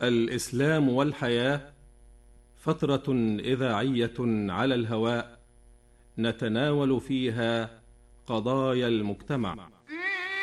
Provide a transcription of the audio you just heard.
الإسلام والحياة، فترة إذاعية على الهواء نتناول فيها قضايا المجتمع.